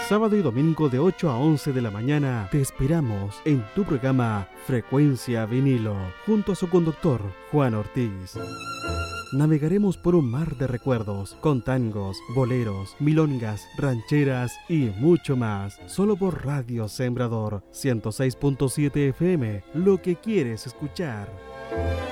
sábado y domingo de 8 a 11 de la mañana te esperamos en tu programa Frecuencia Vinilo, junto a su conductor Juan Ortiz. Navegaremos por un mar de recuerdos, con tangos, boleros, milongas, rancheras y mucho más, solo por Radio Sembrador 106.7 FM, lo que quieres escuchar.